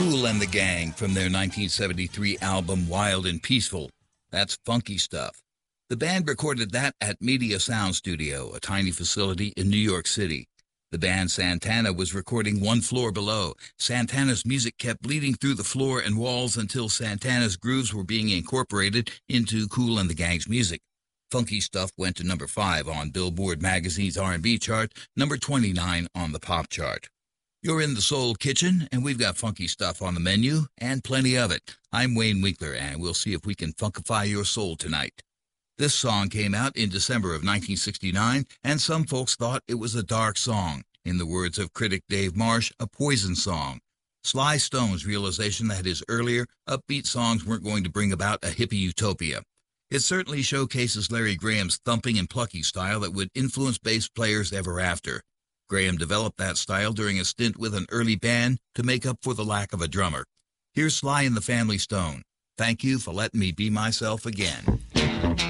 Kool and the Gang from their 1973 album Wild and Peaceful. That's funky stuff. The band recorded that at Media Sound Studio, a tiny facility in New York City. The band Santana was recording one floor below. Santana's music kept bleeding through the floor and walls until Santana's grooves were being incorporated into Kool and the Gang's music. Funky Stuff went to number 5 on Billboard Magazine's R&B chart, number 29 on the pop chart. You're in the Soul Kitchen, and we've got funky stuff on the menu, and plenty of it. I'm Wayne Winkler, and we'll see if we can funkify your soul tonight. This song came out in December of 1969, and some folks thought it was a dark song. In the words of critic Dave Marsh, a poison song. Sly Stone's realization that his earlier, upbeat songs weren't going to bring about a hippie utopia. It certainly showcases Larry Graham's thumping and plucky style that would influence bass players ever after. Graham developed that style during a stint with an early band to make up for the lack of a drummer. Here's Sly and the Family Stone. Thank you for letting me be myself again.